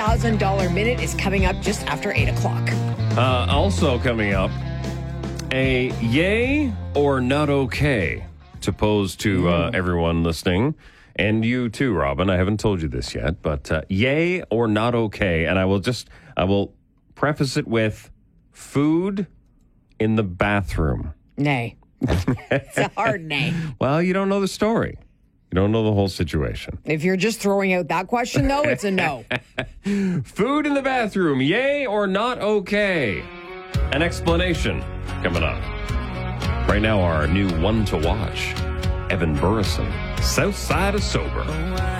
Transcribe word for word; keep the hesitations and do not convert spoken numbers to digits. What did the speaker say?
one thousand dollars minute is coming up just after eight o'clock. Uh, also coming up, a yay or not okay to pose to uh, everyone listening. And you too, Robin. I haven't told you this yet, but uh, yay or not okay. And I will just, I will preface it with food in the bathroom. Nay. It's a hard nay. Well, you don't know the story. You don't know the whole situation. If you're just throwing out that question, though, it's a no. Food in the bathroom, yay or not okay? An explanation coming up. Right now, our new one to watch, Evan Burrison, South Side of Sober.